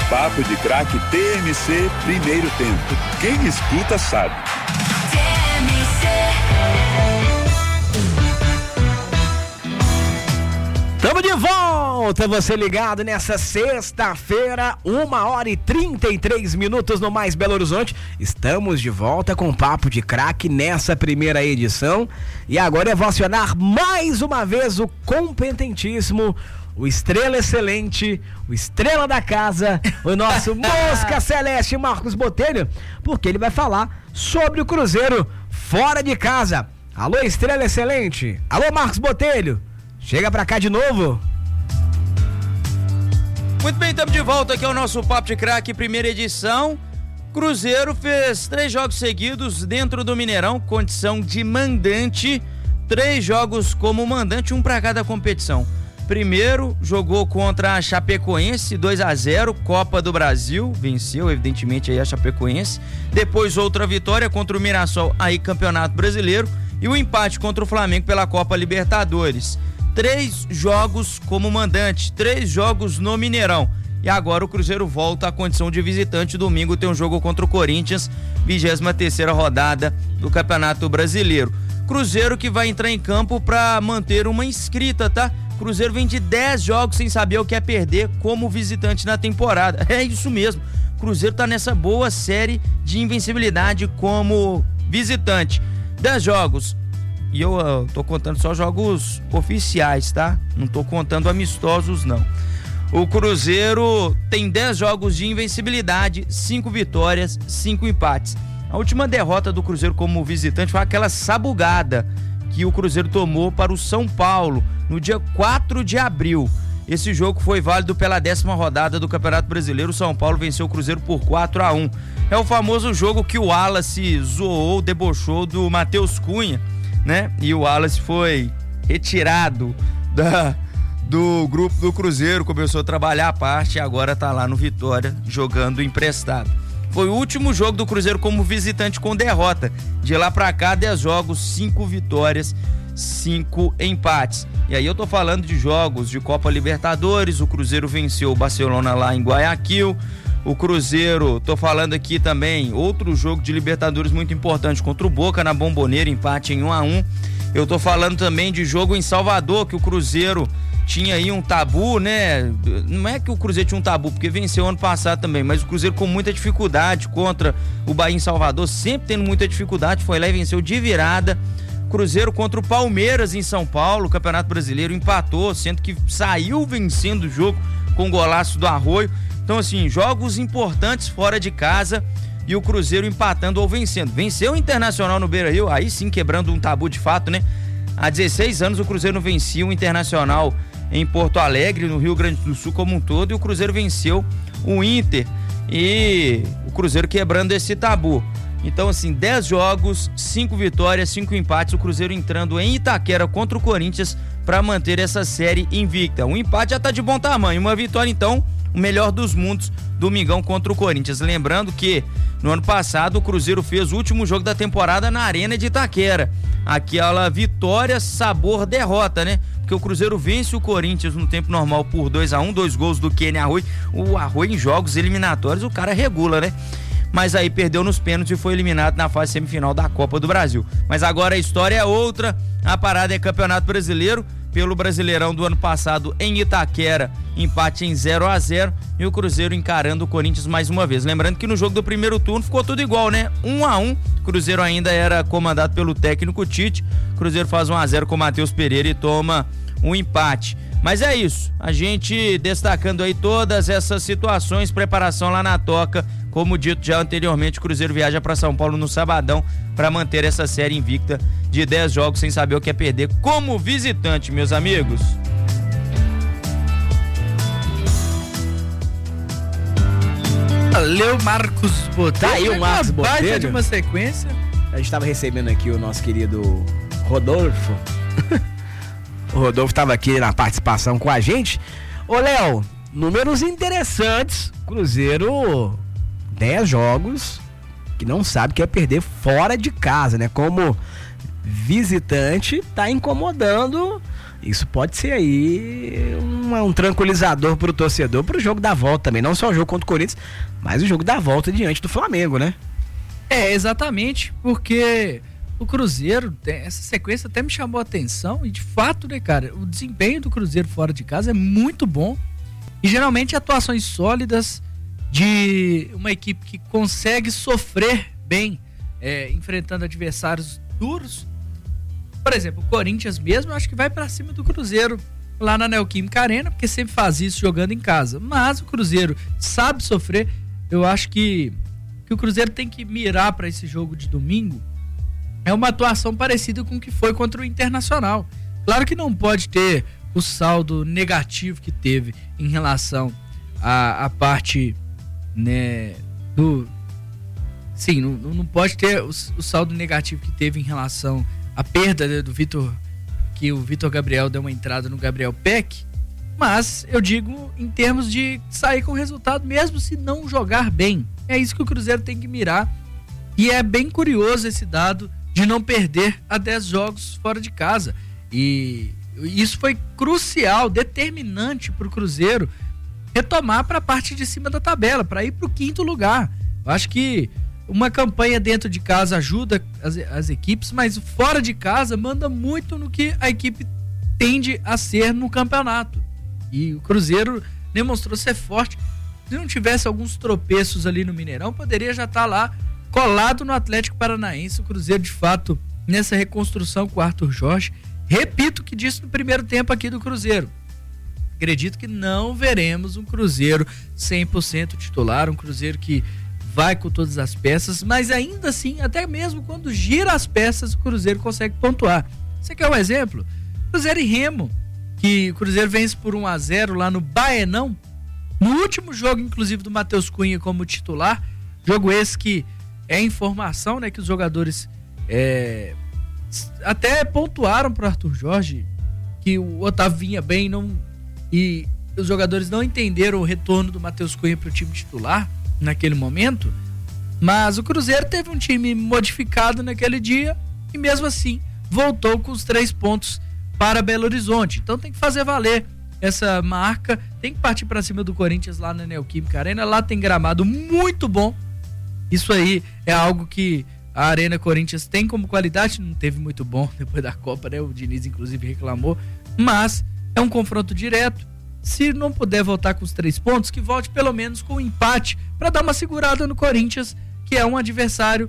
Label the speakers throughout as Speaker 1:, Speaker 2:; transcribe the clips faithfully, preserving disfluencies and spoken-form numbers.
Speaker 1: Papo de Craque T M C, primeiro tempo. Quem escuta sabe. T M C.
Speaker 2: Tamo de volta, você ligado nessa sexta-feira, uma hora e trinta e três minutos no Mais Belo Horizonte. Estamos de volta com o Papo de Craque nessa primeira edição. E agora é vacionar mais uma vez o competentíssimo, o estrela excelente, o estrela da casa, o nosso Mosca Celeste Marcos Botelho, porque ele vai falar sobre o Cruzeiro fora de casa. Alô, estrela excelente. Alô, Marcos Botelho. Chega pra cá de novo.
Speaker 3: Muito bem, estamos de volta aqui ao nosso Papo de Craque, primeira edição. Cruzeiro fez três jogos seguidos dentro do Mineirão, condição de mandante. Três jogos como mandante, um pra cada competição. Primeiro, jogou contra a Chapecoense, dois a zero, Copa do Brasil, venceu evidentemente aí a Chapecoense. Depois outra vitória contra o Mirassol, aí Campeonato Brasileiro. E o empate contra o Flamengo pela Copa Libertadores. Três jogos como mandante, três jogos no Mineirão. E agora o Cruzeiro volta à condição de visitante. Domingo tem um jogo contra o Corinthians, vigésima terceira rodada do Campeonato Brasileiro. Cruzeiro que vai entrar em campo para manter uma inscrita, tá? Cruzeiro vem de dez jogos sem saber o que é perder como visitante na temporada. É isso mesmo, Cruzeiro tá nessa boa série de invencibilidade como visitante. dez jogos. E eu uh, tô contando só jogos oficiais, tá? Não tô contando amistosos, não. O Cruzeiro tem dez jogos de invencibilidade, cinco vitórias, cinco empates. A última derrota do Cruzeiro como visitante foi aquela sabugada que o Cruzeiro tomou para o São Paulo no dia quatro de abril. Esse jogo foi válido pela décima rodada do Campeonato Brasileiro. O São Paulo venceu o Cruzeiro por quatro a um. É o famoso jogo que o Wallace zoou, debochou do Matheus Cunha, né? E o Wallace foi retirado da, do grupo do Cruzeiro, começou a trabalhar à parte e agora tá lá no Vitória jogando emprestado. Foi o último jogo do Cruzeiro como visitante com derrota. De lá pra cá, dez jogos, cinco vitórias, cinco empates. E aí eu tô falando de jogos de Copa Libertadores. O Cruzeiro venceu o Barcelona lá em Guayaquil. O Cruzeiro, tô falando aqui também, outro jogo de Libertadores muito importante contra o Boca na Bombonera, empate em um a um. Eu tô falando também de jogo em Salvador, que o Cruzeiro tinha aí um tabu, né? Não é que o Cruzeiro tinha um tabu, porque venceu ano passado também, mas o Cruzeiro com muita dificuldade contra o Bahia em Salvador, sempre tendo muita dificuldade, foi lá e venceu de virada. Cruzeiro contra o Palmeiras em São Paulo, o Campeonato Brasileiro, empatou, sendo que saiu vencendo o jogo com o golaço do Arroio. Então, assim, jogos importantes fora de casa e o Cruzeiro empatando ou vencendo. Venceu o Internacional no Beira-Rio, aí sim quebrando um tabu de fato, né? Há dezesseis anos o Cruzeiro não vencia o Internacional em Porto Alegre, no Rio Grande do Sul como um todo, e o Cruzeiro venceu o Inter e o Cruzeiro quebrando esse tabu. Então, assim, dez jogos, cinco vitórias, cinco empates, o Cruzeiro entrando em Itaquera contra o Corinthians para manter essa série invicta. Um empate já tá de bom tamanho, uma vitória então, o melhor dos mundos, domingão contra o Corinthians. Lembrando que no ano passado o Cruzeiro fez o último jogo da temporada na Arena de Itaquera. Aquela vitória, sabor, derrota, né? Porque o Cruzeiro vence o Corinthians no tempo normal por dois a um, dois gols do Kenny Arroio. O Arroio em jogos eliminatórios, o cara regula, né? Mas aí perdeu nos pênaltis e foi eliminado na fase semifinal da Copa do Brasil. Mas agora a história é outra, a parada é Campeonato Brasileiro, pelo Brasileirão do ano passado em Itaquera, empate em zero a zero e o Cruzeiro encarando o Corinthians mais uma vez. Lembrando que no jogo do primeiro turno ficou tudo igual, né? um a um, Cruzeiro ainda era comandado pelo técnico Tite, Cruzeiro faz um a zero com o Matheus Pereira e toma um empate. Mas é isso, a gente destacando aí todas essas situações, preparação lá na Toca. Como dito já anteriormente, o Cruzeiro viaja para São Paulo no sabadão para manter essa série invicta de dez jogos sem saber o que é perder como visitante, meus amigos.
Speaker 2: Valeu, Marcos Botelho. Tá aí o Marcos Botelho.
Speaker 4: De uma sequência.
Speaker 2: A gente estava recebendo aqui o nosso querido Rodolfo. O Rodolfo estava aqui na participação com a gente. Ô, Léo, números interessantes. Cruzeiro, dez jogos, que não sabe o que é perder fora de casa, né? Como visitante, tá incomodando Isso pode ser aí um, um tranquilizador pro torcedor, pro jogo da volta também, não só o jogo contra o Corinthians, mas o jogo da volta diante do Flamengo, né?
Speaker 4: É, exatamente, porque o Cruzeiro, essa sequência até me chamou a atenção e de fato, né, cara, o desempenho do Cruzeiro fora de casa é muito bom e geralmente atuações sólidas de uma equipe que consegue sofrer bem, é, enfrentando adversários duros. Por exemplo, o Corinthians mesmo, eu acho que vai pra cima do Cruzeiro lá na Neoquímica Arena, porque sempre faz isso jogando em casa. Mas o Cruzeiro sabe sofrer. Eu acho que, que o Cruzeiro tem que mirar para esse jogo de domingo. É uma atuação parecida com o que foi contra o Internacional. Claro que não pode ter o saldo negativo que teve em relação à, à parte, né, do... Sim, não, não pode ter o, o saldo negativo que teve em relação à perda, né, do Vitor, que o Vitor Gabriel deu uma entrada no Gabriel Peck, mas eu digo em termos de sair com resultado, mesmo se não jogar bem. É isso que o Cruzeiro tem que mirar, e é bem curioso esse dado de não perder a dez jogos fora de casa, e isso foi crucial, determinante para o Cruzeiro retomar para a parte de cima da tabela, para ir para o quinto lugar. Eu acho que uma campanha dentro de casa ajuda as, as equipes, mas fora de casa manda muito no que a equipe tende a ser no campeonato. E o Cruzeiro demonstrou ser forte. Se não tivesse alguns tropeços ali no Mineirão, poderia já estar lá colado no Atlético Paranaense. O Cruzeiro, de fato, nessa reconstrução com o Arthur Jorge. Repito o que disse no primeiro tempo aqui do Cruzeiro. Acredito que não veremos um Cruzeiro cem por cento titular, um Cruzeiro que vai com todas as peças, mas ainda assim, até mesmo quando gira as peças, o Cruzeiro consegue pontuar. Você quer um exemplo? Cruzeiro e Remo, que o Cruzeiro vence por um a zero lá no Baenão, no último jogo, inclusive, do Matheus Cunha como titular, jogo esse que é informação, né, que os jogadores é, até pontuaram pro Arthur Jorge, que o Otávio vinha bem não, e os jogadores não entenderam o retorno do Matheus Cunha pro time titular naquele momento, mas o Cruzeiro teve um time modificado naquele dia e mesmo assim voltou com os três pontos para Belo Horizonte. Então tem que fazer valer essa marca, tem que partir para cima do Corinthians lá na Neoquímica Arena. Lá tem gramado muito bom, isso aí é algo que a Arena Corinthians tem como qualidade. Não teve muito bom depois da Copa, né? O Diniz inclusive reclamou, mas é um confronto direto. Se não puder voltar com os três pontos, que volte pelo menos com um empate para dar uma segurada no Corinthians, que é um adversário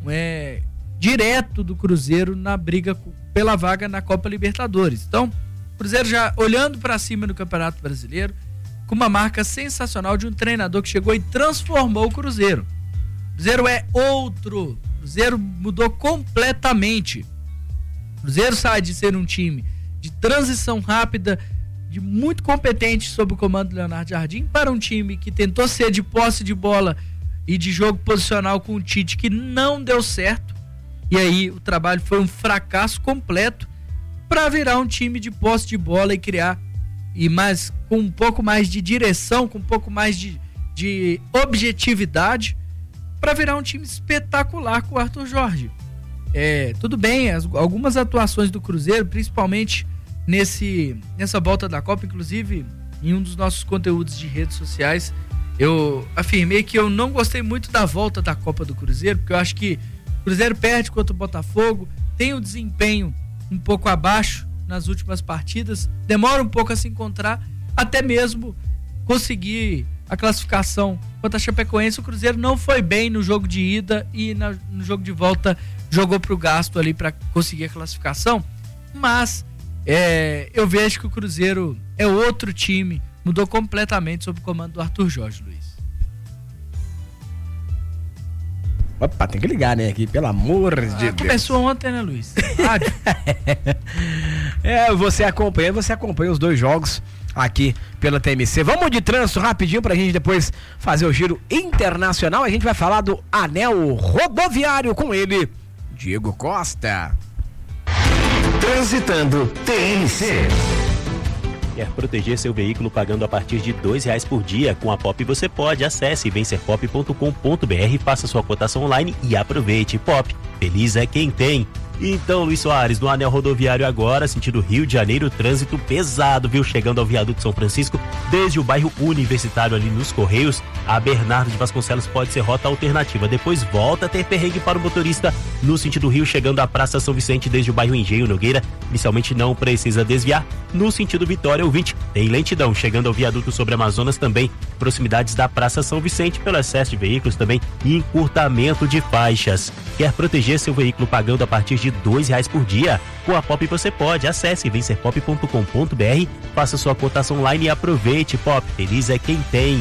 Speaker 4: é, direto do Cruzeiro na briga pela vaga na Copa Libertadores. Então, o Cruzeiro já olhando para cima no Campeonato Brasileiro, com uma marca sensacional de um treinador que chegou e transformou o Cruzeiro. O Cruzeiro é outro. O Cruzeiro mudou completamente. O Cruzeiro sai de ser um time de transição rápida, de muito competente sob o comando do Leonardo Jardim, para um time que tentou ser de posse de bola e de jogo posicional com o Tite, que não deu certo, e aí o trabalho foi um fracasso completo, para virar um time de posse de bola e criar, e mais, com um pouco mais de direção, com um pouco mais de, de objetividade, para virar um time espetacular com o Arthur Jorge. É, tudo bem, as, algumas atuações do Cruzeiro, principalmente Nesse, nessa volta da Copa, inclusive em um dos nossos conteúdos de redes sociais, eu afirmei que eu não gostei muito da volta da Copa do Cruzeiro, porque eu acho que o Cruzeiro perde contra o Botafogo, tem um desempenho um pouco abaixo nas últimas partidas, demora um pouco a se encontrar, até mesmo conseguir a classificação contra a Chapecoense. O Cruzeiro não foi bem no jogo de ida e na, no jogo de volta jogou pro gasto ali para conseguir a classificação, mas É, eu vejo que o Cruzeiro é outro time, mudou completamente sob o comando do Arthur Jorge, Luiz.
Speaker 2: Opa, tem que ligar, né, aqui, pelo amor ah, de Deus.
Speaker 4: Começou ontem, né, Luiz? Rádio.
Speaker 2: É, você acompanha, você acompanha os dois jogos aqui pela T M C. Vamos de trânsito rapidinho pra gente depois fazer o giro internacional. A gente vai falar do anel rodoviário com ele, Diego Costa.
Speaker 5: Transitando T M C.
Speaker 6: Quer proteger seu veículo pagando a partir de dois reais por dia? Com a Pop você pode. Acesse vencer pop ponto com ponto b r, faça sua cotação online e aproveite. Pop, feliz é quem tem. Então, Luiz Soares, no anel rodoviário agora, sentido Rio de Janeiro, trânsito pesado, viu? Chegando ao viaduto São Francisco, desde o bairro Universitário ali nos Correios, a Bernardo de Vasconcelos pode ser rota alternativa. Depois volta a ter perrengue para o motorista no sentido Rio, chegando à Praça São Vicente, desde o bairro Engenho Nogueira. Inicialmente não precisa desviar. No sentido Vitória, ouvinte, tem lentidão, chegando ao viaduto sobre Amazonas também, proximidades da Praça São Vicente, pelo excesso de veículos também e encurtamento de faixas. Quer proteger seu veículo pagando a partir de dois reais por dia? Com a Pop você pode. Acesse vencer pop ponto com ponto b r, faça sua cotação online e aproveite. Pop, feliz é quem tem.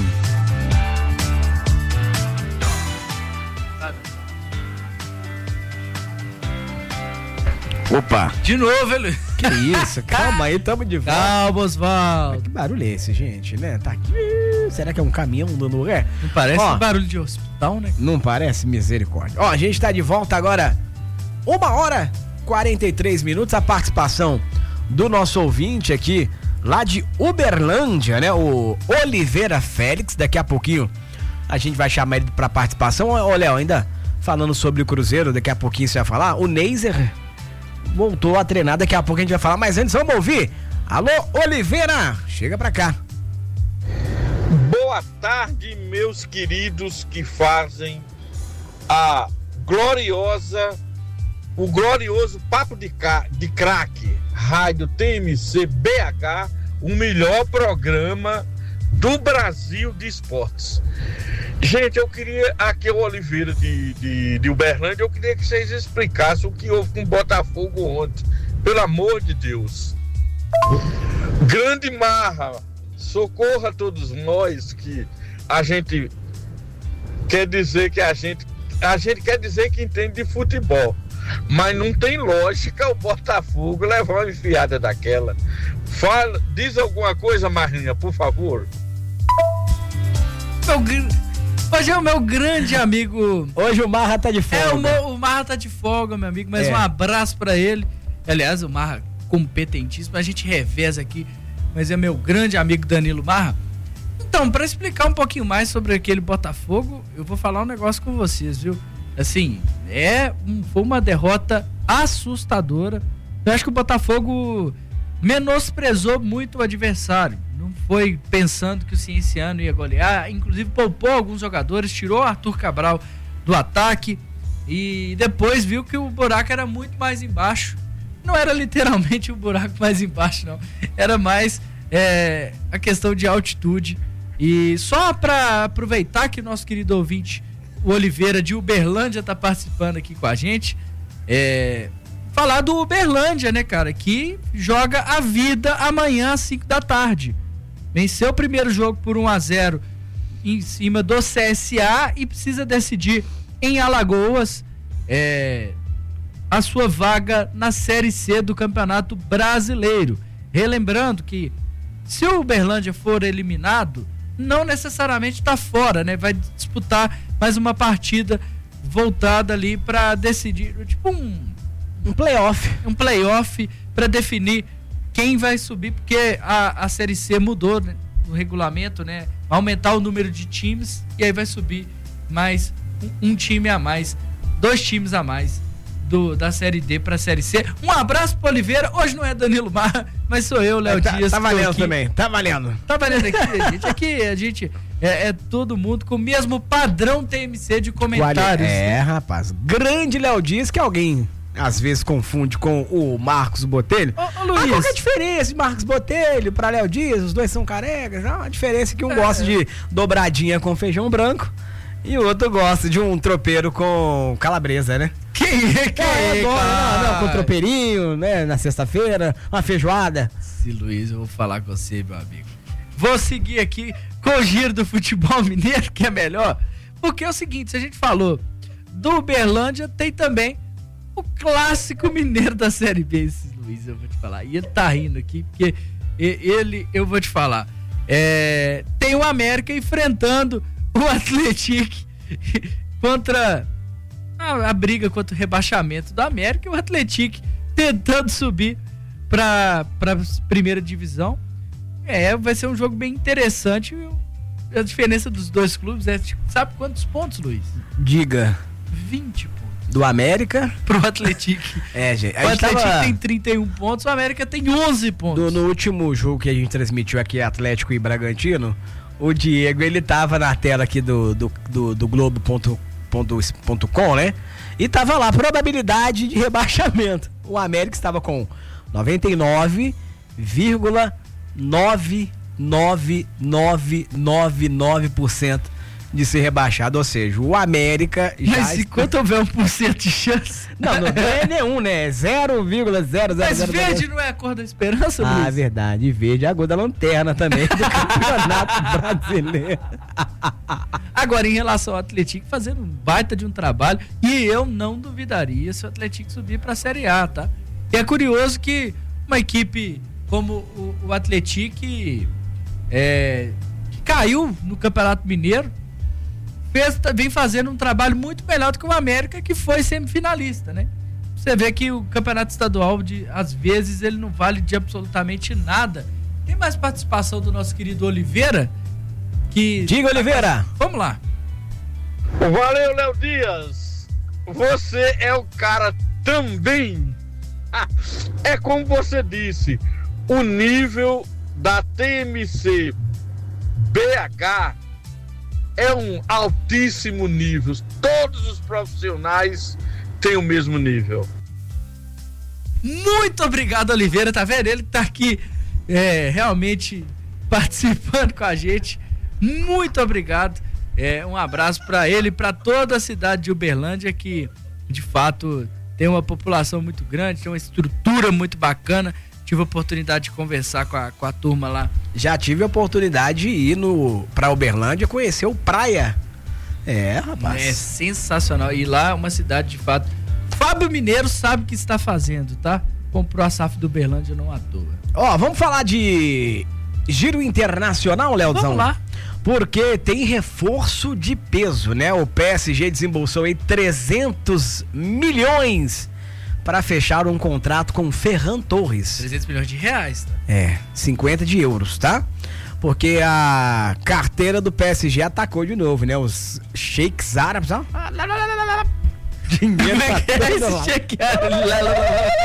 Speaker 2: Opa!
Speaker 4: De novo, velho.
Speaker 2: Que isso? Calma aí, tamo de volta.
Speaker 4: Calma, Osvaldo.
Speaker 2: Que barulho é esse, gente, né? Tá aqui. Será que é um caminhão dando ré?
Speaker 4: Não parece
Speaker 2: Ó,
Speaker 4: um barulho de hospital, né?
Speaker 2: Não parece? Misericórdia. Ó, a gente tá de volta agora. Uma hora e quarenta e três minutos. A participação do nosso ouvinte aqui, lá de Uberlândia, né? O Oliveira Félix. Daqui a pouquinho a gente vai chamar ele pra participação. Ô, Léo, ainda falando sobre o Cruzeiro, daqui a pouquinho você vai falar. O Neiser voltou a treinar, daqui a pouco a gente vai falar, mas antes vamos ouvir. Alô, Oliveira, chega pra cá.
Speaker 5: Boa tarde, meus queridos que fazem a gloriosa, o glorioso Papo de, Ca... de Craque, Rádio T M C B H, o melhor programa do Brasil de esportes. Gente, eu queria, aqui é o Oliveira de, de, de Uberlândia, eu queria que vocês explicassem o que houve com o Botafogo ontem, pelo amor de Deus. Grande Marra, socorra todos nós, que a gente quer dizer que a gente, a gente quer dizer que entende de futebol, mas não tem lógica o Botafogo levar uma enfiada daquela. Fala, diz alguma coisa, Marrinha, por favor.
Speaker 4: Meu, hoje é o meu grande amigo.
Speaker 2: Hoje o Marra tá de folga.
Speaker 4: É, o, meu, o Marra tá de folga, meu amigo, mas
Speaker 2: É.
Speaker 4: um abraço pra ele. Aliás, o Marra competentíssimo, a gente reveza aqui, mas é meu grande amigo Danilo Marra. Então, pra explicar um pouquinho mais sobre aquele Botafogo, eu vou falar um negócio com vocês, viu? Assim, é um, foi uma derrota assustadora. Eu acho que o Botafogo menosprezou muito o adversário. Não foi pensando que o Cienciano ia golear, inclusive poupou alguns jogadores, tirou o Arthur Cabral do ataque e depois viu que o buraco era muito mais embaixo. Não era literalmente o buraco mais embaixo, não. Era mais é, a questão de altitude. E só para aproveitar que o nosso querido ouvinte, o Oliveira de Uberlândia, tá participando aqui com a gente, é, falar do Uberlândia, né, cara, que joga a vida amanhã às cinco da tarde. Venceu o primeiro jogo por um a zero em cima do C S A e precisa decidir em Alagoas é, a sua vaga na Série C do Campeonato Brasileiro. Relembrando que se o Uberlândia for eliminado, não necessariamente está fora, né? Vai disputar mais uma partida voltada ali para decidir, tipo um,
Speaker 2: Um playoff.
Speaker 4: um playoff para definir quem vai subir, porque a, a Série C mudou, né, no regulamento, né? Aumentar o número de times e aí vai subir mais um, um time a mais, dois times a mais do, da Série D para a Série C. Um abraço pro Oliveira. Hoje não é Danilo Marra, mas sou eu, Léo
Speaker 2: tá,
Speaker 4: Dias.
Speaker 2: Tá
Speaker 4: que tô
Speaker 2: valendo
Speaker 4: aqui.
Speaker 2: também, tá valendo.
Speaker 4: Tá valendo aqui, gente. Aqui a gente é, é todo mundo com o mesmo padrão T M C de comentários.
Speaker 2: É, rapaz. Grande Léo Dias, que alguém às vezes confunde com o Marcos Botelho.
Speaker 4: Ô, ô,
Speaker 2: Ah,
Speaker 4: Luiz.
Speaker 2: qual que é a diferença de Marcos Botelho pra Léo Dias? Os dois são carecas. Ah, a diferença é que um
Speaker 4: É.
Speaker 2: gosta de dobradinha com feijão branco e o outro gosta de um tropeiro com calabresa, né?
Speaker 4: Quem é que
Speaker 2: É,
Speaker 4: é,
Speaker 2: bom,
Speaker 4: cara?
Speaker 2: não, não, com tropeirinho, né? Na sexta-feira, uma feijoada.
Speaker 4: Se Luiz, eu vou falar com você, meu amigo. Vou seguir aqui com o giro do futebol mineiro, que é melhor. Porque é o seguinte, se a gente falou do Uberlândia, tem também o clássico mineiro da Série B, esse Luiz, eu vou te falar. E ele tá rindo aqui, porque e- ele, eu vou te falar, é, tem o América enfrentando o Atlético contra a, a briga contra o rebaixamento do América e o Atlético tentando subir pra, pra primeira divisão. É, vai ser um jogo bem interessante. A diferença dos dois clubes é, tipo, sabe quantos pontos, Luiz?
Speaker 2: Diga.
Speaker 4: vinte pontos.
Speaker 2: do América
Speaker 4: pro Atlético.
Speaker 2: É, gente.
Speaker 4: O Atlético tava... tem trinta e um pontos, o América tem onze pontos.
Speaker 2: Do, no último jogo que a gente transmitiu aqui, Atlético e Bragantino, o Diego, ele tava na tela aqui do, do, do, do Globo ponto com, né? E tava lá, probabilidade de rebaixamento. O América estava com noventa e nove vírgula nove nove nove nove nove por cento de ser rebaixado, ou seja, o América já...
Speaker 4: Mas se quanto houver um por cento de chance...
Speaker 2: Não, não é nenhum, né? zero vírgula zero zero zero.
Speaker 4: Mas verde não é a cor da esperança,
Speaker 2: Ah,
Speaker 4: Luiz?
Speaker 2: verdade, verde é a cor da lanterna também do Campeonato Brasileiro.
Speaker 4: Agora, em relação ao Atlético, fazendo um baita de um trabalho, e eu não duvidaria se o Atlético subir para a Série A, tá? E é curioso que uma equipe como o, o Atlético, é, que caiu no Campeonato Mineiro, fez, vem fazendo um trabalho muito melhor do que o América, que foi semifinalista, né? Você vê que o Campeonato Estadual, de, às vezes, ele não vale de absolutamente nada. Tem mais participação do nosso querido Oliveira, que...
Speaker 2: Diga, Oliveira!
Speaker 4: Vamos lá.
Speaker 5: Valeu, Léo Dias! Você é o cara também. É como você disse, o nível da T M C B H é um altíssimo nível. Todos os profissionais têm o mesmo nível.
Speaker 4: Muito obrigado, Oliveira. Tá vendo? Ele tá aqui é, realmente participando com a gente. Muito obrigado. É, um abraço para ele e para toda a cidade de Uberlândia, que de fato tem uma população muito grande, tem uma estrutura muito bacana. Tive a oportunidade de conversar com a, com a turma lá.
Speaker 2: Já tive a oportunidade de ir no, pra Uberlândia conhecer o Praia. É, rapaz.
Speaker 4: É sensacional. E lá é uma cidade de fato. Fábio Mineiro sabe o que está fazendo, tá? Comprou a S A F do Uberlândia não à toa.
Speaker 2: Ó, vamos falar de giro internacional, Leozão?
Speaker 4: Vamos lá.
Speaker 2: Porque tem reforço de peso, né? O P S G desembolsou aí trezentos milhões para fechar um contrato com Ferran Torres.
Speaker 4: trezentos milhões de reais, tá?
Speaker 2: É, cinquenta de euros, tá? Porque a carteira do P S G atacou de novo, né? Os sheiks árabes, ó. Dinheiro pra todo lado.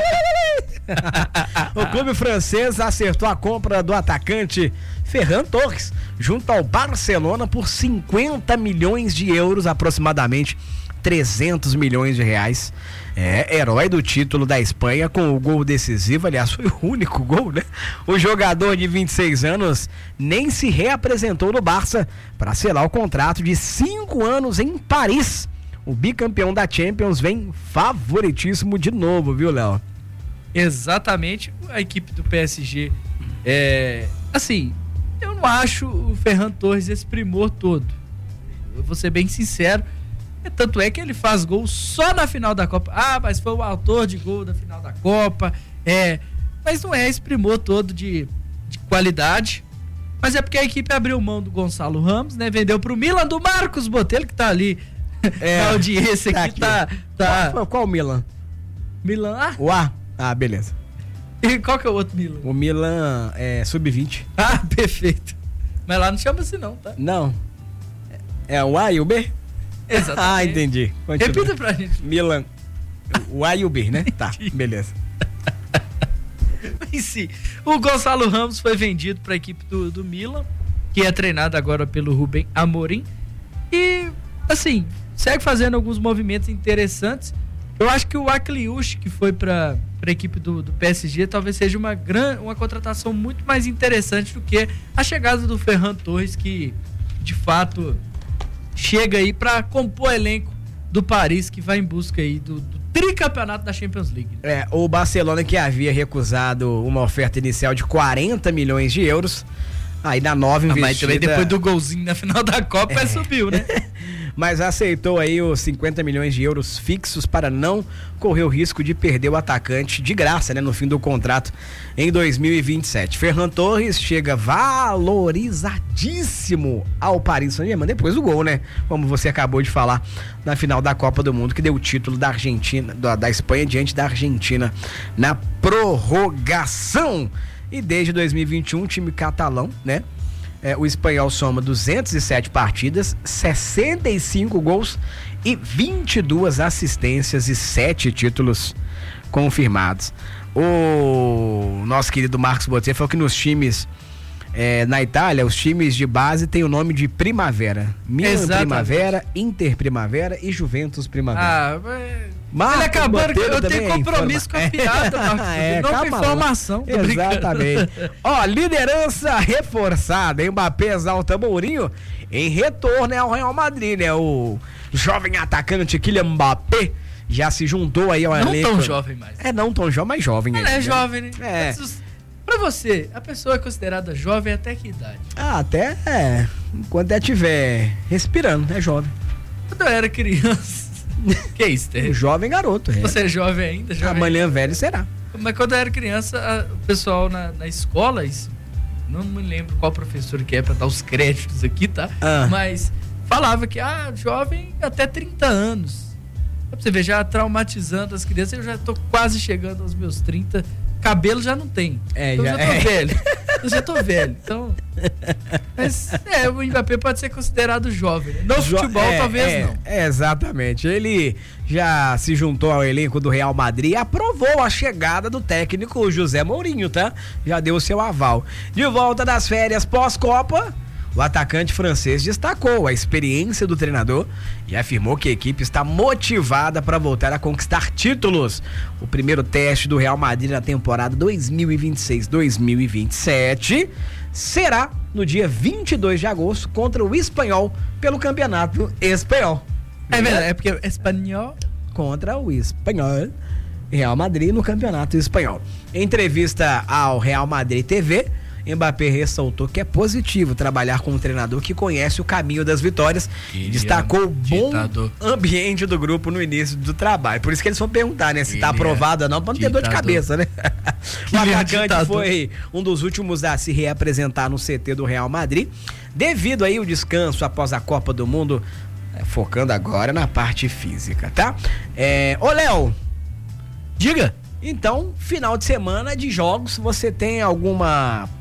Speaker 2: O clube francês acertou a compra do atacante Ferran Torres junto ao Barcelona por cinquenta milhões de euros, aproximadamente trezentos milhões de reais. É, herói do título da Espanha com o gol decisivo, aliás, foi o único gol, né? O jogador de vinte e seis anos nem se reapresentou no Barça para selar o contrato de cinco anos em Paris. O bicampeão da Champions vem favoritíssimo de novo, viu, Léo?
Speaker 4: Exatamente, a equipe do P S G é, assim, eu não acho o Ferran Torres esse primor todo, eu vou ser bem sincero, é, tanto é que ele faz gol só na final da Copa. Ah, mas foi o autor de gol da final da Copa, é, mas não é esse primor todo de, de qualidade, mas é porque a equipe abriu mão do Gonçalo Ramos, né, vendeu pro Milan do Marcos Botelho, que tá ali é, na audiência,
Speaker 2: tá
Speaker 4: aqui, tá, tá...
Speaker 2: Qual, qual o Milan?
Speaker 4: Milan, ah,
Speaker 2: O A? Ah, beleza.
Speaker 4: E qual que é o outro Milan?
Speaker 2: O Milan é sub vinte.
Speaker 4: Ah, perfeito. Mas lá não chama assim não, tá?
Speaker 2: Não. É o A e o B?
Speaker 4: Exatamente.
Speaker 2: Ah, entendi. Continua.
Speaker 4: Repita pra gente.
Speaker 2: Milan. O A e o B, né? Tá, beleza.
Speaker 4: Mas sim, o Gonçalo Ramos foi vendido para a equipe do, do Milan, que é treinado agora pelo Rubem Amorim. E, assim, segue fazendo alguns movimentos interessantes. Eu acho que o Akliush, que foi para a equipe do, do P S G, talvez seja uma, gran, uma contratação muito mais interessante do que a chegada do Ferran Torres, que de fato chega aí para compor o elenco do Paris, que vai em busca aí do, do tricampeonato da Champions League.
Speaker 2: É, o Barcelona, que havia recusado uma oferta inicial de quarenta milhões de euros, aí na nova investida...
Speaker 4: Ah, mas também depois do golzinho na final da Copa, é. subiu, né?
Speaker 2: Mas aceitou aí os cinquenta milhões de euros fixos para não correr o risco de perder o atacante de graça, né, no fim do contrato em dois mil e vinte e sete. Ferran Torres chega valorizadíssimo ao Paris Saint-Germain, depois do gol, né? Como você acabou de falar, na final da Copa do Mundo, que deu o título da Argentina, da, da Espanha diante da Argentina na prorrogação. E desde dois mil e vinte e um, o time catalão, né, É, o Espanhol soma duzentas e sete partidas, sessenta e cinco gols e vinte e duas assistências e sete títulos confirmados. O nosso querido Marcos Botelho falou que nos times é, na Itália, os times de base têm o nome de Primavera. Milan
Speaker 4: Exatamente.
Speaker 2: Primavera, Inter Primavera e Juventus Primavera.
Speaker 4: Ah, mas...
Speaker 2: Marcos
Speaker 4: Ele acabou,
Speaker 2: Botelho
Speaker 4: eu
Speaker 2: também
Speaker 4: tenho
Speaker 2: é
Speaker 4: compromisso
Speaker 2: informa-
Speaker 4: com a piada, Marcos.
Speaker 2: É,
Speaker 4: não com
Speaker 2: calma lá.
Speaker 4: informação. Tô brincando.
Speaker 2: Exatamente. Ó, liderança reforçada. Mbappé exalta Mourinho em retorno ao Real Madrid, né? O jovem atacante Kylian Mbappé já se juntou aí ao
Speaker 4: Não
Speaker 2: elenco.
Speaker 4: tão jovem mais.
Speaker 2: É, não tão jovem, mas jovem.
Speaker 4: Ele
Speaker 2: ainda,
Speaker 4: é
Speaker 2: né?
Speaker 4: jovem, né?
Speaker 2: É.
Speaker 4: Mas os- Pra você, a pessoa é considerada jovem até que idade?
Speaker 2: Ah, até é, enquanto ela estiver respirando, é jovem.
Speaker 4: Quando eu era criança... que isso,
Speaker 2: Um
Speaker 4: Terry?
Speaker 2: jovem garoto. É.
Speaker 4: Você é jovem ainda? Jovem
Speaker 2: Amanhã velho será.
Speaker 4: Mas quando eu era criança, a- o pessoal na, na escola, isso, não me lembro qual professor que é pra dar os créditos aqui, tá?
Speaker 2: Ah.
Speaker 4: Mas falava que, ah, jovem até trinta anos. Pra você ver, já traumatizando as crianças, eu já tô quase chegando aos meus trinta, cabelo já não tem.
Speaker 2: É,
Speaker 4: então
Speaker 2: já-
Speaker 4: eu já tô
Speaker 2: é.
Speaker 4: velho. Eu já tô velho, então... Mas, é, o Mbappé pode ser considerado jovem, né? No
Speaker 2: Jo-
Speaker 4: futebol,
Speaker 2: é,
Speaker 4: talvez
Speaker 2: é,
Speaker 4: não.
Speaker 2: é, exatamente. Ele já se juntou ao elenco do Real Madrid e aprovou a chegada do técnico José Mourinho, tá? Já deu o seu aval. De volta das férias pós-Copa, o atacante francês destacou a experiência do treinador e afirmou que a equipe está motivada para voltar a conquistar títulos. O primeiro teste do Real Madrid na temporada dois mil e vinte e seis dois mil e vinte e sete será no dia vinte e dois de agosto contra o Espanhol pelo Campeonato Espanhol.
Speaker 4: É verdade, é porque é espanhol...
Speaker 2: Contra o Espanhol, Real Madrid no Campeonato Espanhol. Em entrevista ao Real Madrid T V, Mbappé ressaltou que é positivo trabalhar com um treinador que conhece o caminho das vitórias e
Speaker 4: Ele
Speaker 2: destacou
Speaker 4: é
Speaker 2: o
Speaker 4: um
Speaker 2: bom
Speaker 4: ditador.
Speaker 2: ambiente do grupo no início do trabalho. Por isso que eles vão perguntar, né, se
Speaker 4: Ele
Speaker 2: tá aprovado
Speaker 4: é
Speaker 2: ou não, pra não ter dor de
Speaker 4: ditador.
Speaker 2: cabeça, né? O
Speaker 4: Ele é
Speaker 2: atacante
Speaker 4: ditador.
Speaker 2: foi um dos últimos a se reapresentar no C T do Real Madrid, devido aí o descanso após a Copa do Mundo, é, focando agora na parte física, tá? É, ô Léo,
Speaker 4: Diga.
Speaker 2: então, final de semana de jogos, você tem alguma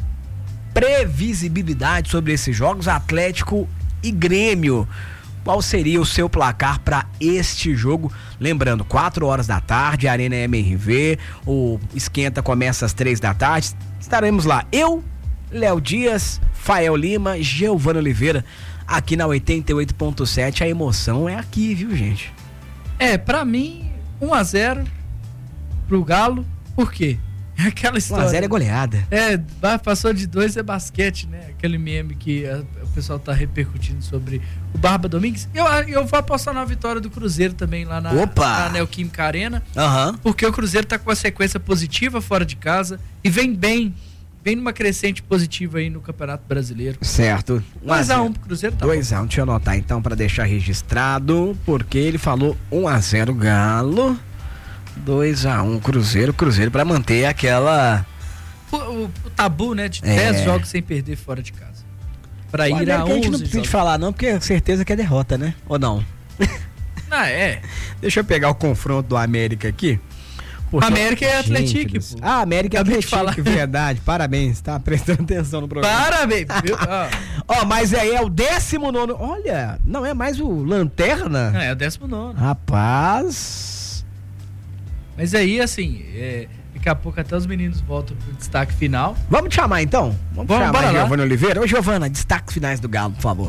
Speaker 2: previsibilidade sobre esses jogos? Atlético e Grêmio. Qual seria o seu placar para este jogo? Lembrando, quatro horas da tarde, Arena M R V, o esquenta começa às três da tarde. Estaremos lá, eu, Léo Dias, Fael Lima, Giovana Oliveira, aqui na oitenta e oito ponto sete. A emoção é aqui, viu, gente?
Speaker 4: É, pra mim, um a zero pro Galo. Por quê? É aquela
Speaker 2: um
Speaker 4: história.
Speaker 2: a zero é goleada.
Speaker 4: É, ba- passou de dois é basquete, né? Aquele meme que a- o pessoal tá repercutindo sobre o Barba Domingues. Eu, eu vou apostar na vitória do Cruzeiro também lá na,
Speaker 2: Opa!
Speaker 4: na Neoquímica Arena.
Speaker 2: Aham.
Speaker 4: Porque o Cruzeiro tá com uma sequência positiva fora de casa e vem bem, vem numa crescente positiva aí no Campeonato Brasileiro.
Speaker 2: Certo.
Speaker 4: dois a um pro Cruzeiro, tá bom.
Speaker 2: dois a um, deixa eu anotar então pra deixar registrado, porque ele falou um a zero Galo, dois a um Cruzeiro, Cruzeiro pra manter aquela...
Speaker 4: O, o- o tabu, né, de
Speaker 2: É.
Speaker 4: dez jogos sem perder fora de casa. Pra ir
Speaker 2: Olha,
Speaker 4: a
Speaker 2: que a gente não
Speaker 4: onze
Speaker 2: precisa de
Speaker 4: jogos.
Speaker 2: falar não, porque é certeza que é derrota, né? Ou não?
Speaker 4: Ah, é.
Speaker 2: Deixa eu pegar o confronto do América aqui. Porque-
Speaker 4: América é
Speaker 2: Gente
Speaker 4: Atlético,
Speaker 2: do céu.
Speaker 4: pô.
Speaker 2: Ah, América é
Speaker 4: Acabei de
Speaker 2: Atlético,
Speaker 4: falar.
Speaker 2: verdade. Parabéns, tá prestando atenção no programa.
Speaker 4: Parabéns, viu? Ó.
Speaker 2: Ó, mas aí é o décimo nono. Olha, não é mais o Lanterna?
Speaker 4: É, é o décimo nono.
Speaker 2: Rapaz.
Speaker 4: Mas aí, assim, é, daqui a pouco até os meninos voltam pro destaque final.
Speaker 2: Vamos te chamar então? Vamos,
Speaker 4: Vamos,
Speaker 2: chamar
Speaker 4: bora
Speaker 2: a
Speaker 4: lá.
Speaker 2: Giovana Oliveira. Ô, Giovana, destaques finais do Galo, por favor.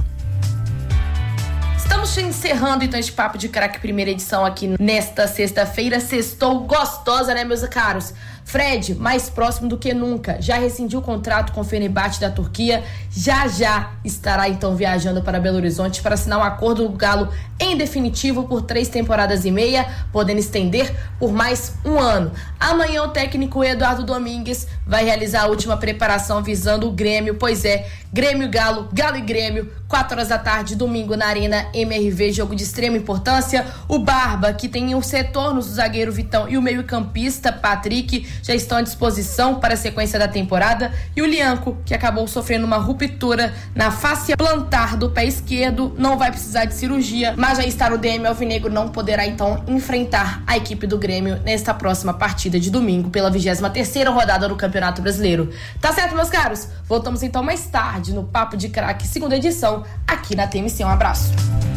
Speaker 7: Estamos encerrando então este Papo de Craque primeira edição aqui nesta sexta-feira. Sextou gostosa, né, meus caros? Fred, mais próximo do que nunca, já rescindiu o contrato com o Fenerbahçe da Turquia. Já já estará então viajando para Belo Horizonte para assinar um acordo do Galo em definitivo por três temporadas e meia, podendo estender por mais um ano. Amanhã o técnico Eduardo Domingues vai realizar a última preparação visando o Grêmio, pois é, Grêmio Galo, Galo e Grêmio, quatro horas da tarde, domingo na Arena M R V, jogo de extrema importância. O Barba, que tem os retornos do zagueiro Vitão e o meio-campista Patrick, já estão à disposição para a sequência da temporada, e o Lianco, que acabou sofrendo uma ruptura na face plantar do pé esquerdo, não vai precisar de cirurgia, mas já está no D M alvinegro, não poderá então enfrentar a equipe do Grêmio nesta próxima partida de domingo pela vigésima terceira rodada do Campeonato Brasileiro. Tá certo, meus caros? Voltamos então mais tarde no Papo de Craque, segunda edição, aqui na T M C. Um abraço.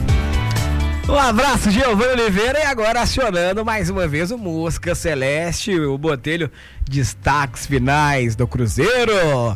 Speaker 2: Um abraço, Giovanni Oliveira, e agora acionando mais uma vez o Mosca Celeste, o Botelho, destaques finais do Cruzeiro.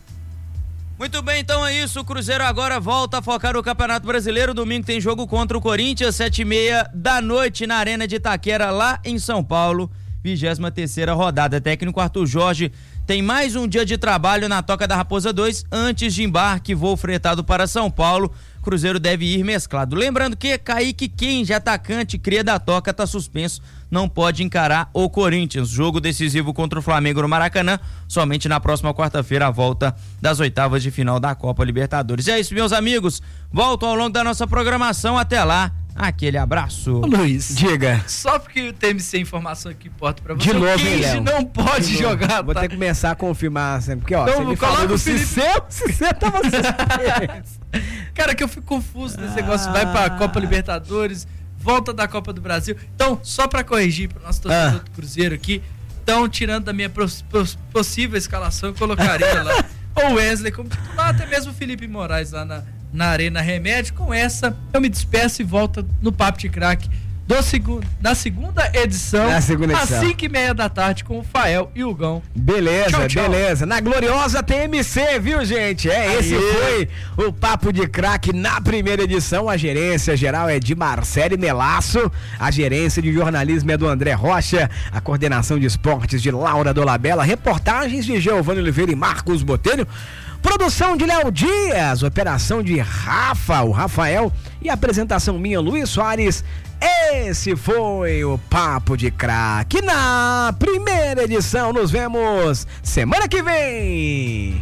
Speaker 3: Muito bem, então é isso, o Cruzeiro agora volta a focar no Campeonato Brasileiro. Domingo tem jogo contra o Corinthians, sete e meia da noite na Arena de Itaquera, lá em São Paulo, vigésima terceira rodada. Técnico Arthur Jorge tem mais um dia de trabalho na Toca da Raposa dois, antes de embarque, voo fretado para São Paulo. Cruzeiro deve ir mesclado. Lembrando que Kaique Kenji, atacante, cria da Toca, está suspenso, não pode encarar o Corinthians. Jogo decisivo contra o Flamengo no Maracanã, somente na próxima quarta-feira, a volta das oitavas de final da Copa Libertadores. E é isso, meus amigos, volto ao longo da nossa programação. Até lá, aquele abraço.
Speaker 4: Ô, Luiz,
Speaker 2: diga.
Speaker 4: Só porque o T M C informação aqui importa pra você,
Speaker 2: de novo,
Speaker 4: o Kenji não pode jogar.
Speaker 2: Vou
Speaker 4: tá?
Speaker 2: ter que começar a confirmar sempre, porque ó,
Speaker 4: então,
Speaker 2: você me falou do Cicê, o Cicê tava suspenso.
Speaker 4: Cara, que eu fico confuso nesse negócio, vai pra Copa Libertadores, volta da Copa do Brasil. Então, só pra corrigir pro nosso torcedor ah. do Cruzeiro aqui, então, tirando da minha pos, pos, possível escalação, eu colocaria lá o Wesley como titular, até mesmo o Felipe Moraes lá na, na Arena Remédio. Com essa, eu me despeço e volto no Papo de Craque do segundo, na segunda edição,
Speaker 2: na segunda edição,
Speaker 4: às cinco e meia da tarde, com o Fael e o Gão.
Speaker 2: Beleza,
Speaker 4: tchau, tchau.
Speaker 2: Beleza. Na gloriosa T M C, viu, gente? É, Aê. Esse foi o Papo de Craque na primeira edição. A gerência geral é de Marcele Melasso, a gerência de jornalismo é do André Rocha, a coordenação de esportes de Laura Dolabella, reportagens de Giovanni Oliveira e Marcos Botelho, produção de Léo Dias, operação de Rafa, o Rafael, e apresentação minha, Luiz Soares. Esse foi o Papo de Craque na primeira edição. Nos vemos semana que vem.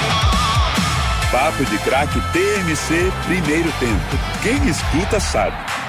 Speaker 1: Papo de Craque T M C, primeiro tempo. Quem escuta sabe.